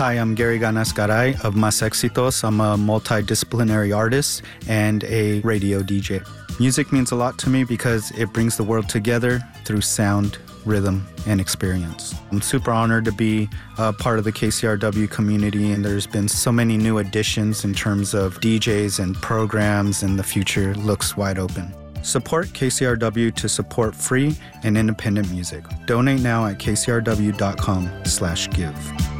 Hi, I'm Gary Ganas Garay of Mas Éxitos. I'm a multidisciplinary artist and a radio DJ. Music means a lot to me because it brings the world together through sound, rhythm, and experience. I'm super honored to be a part of the KCRW community, and there's been so many new additions in terms of DJs and programs, and the future looks wide open. Support KCRW to support free and independent music. Donate now at kcrw.com/give.